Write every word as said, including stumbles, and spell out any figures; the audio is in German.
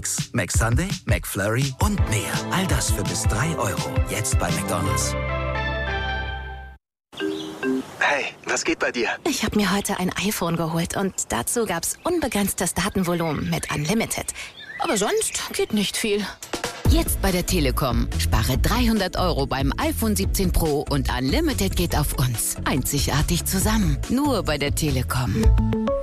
McSunday, McFlurry und mehr. All das für bis drei Euro. Jetzt bei McDonald's. Hey, was geht bei dir? Ich habe mir heute ein iPhone geholt und dazu gab's unbegrenztes Datenvolumen mit Unlimited. Aber sonst geht nicht viel. Jetzt bei der Telekom. Spare dreihundert Euro beim iPhone siebzehn Pro und Unlimited geht auf uns. Einzigartig zusammen. Nur bei der Telekom.